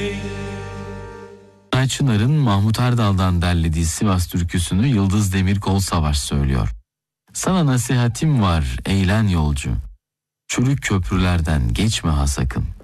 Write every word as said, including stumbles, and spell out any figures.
Çınar'ın Mahmut Erdal'dan derlediği Sivas türküsünü Yıldız Demirkol Savaş söylüyor. Sana nasihatim var eğlen yolcu, çürük köprülerden geçme ha sakın.